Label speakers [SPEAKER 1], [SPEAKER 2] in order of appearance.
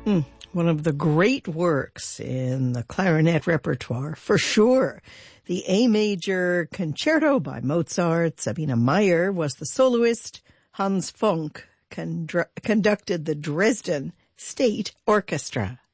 [SPEAKER 1] One of the great works in the clarinet repertoire, for sure. The A Major Concerto by Mozart. Sabine Meyer was the soloist. Hans Funk conducted the Dresden State Orchestra.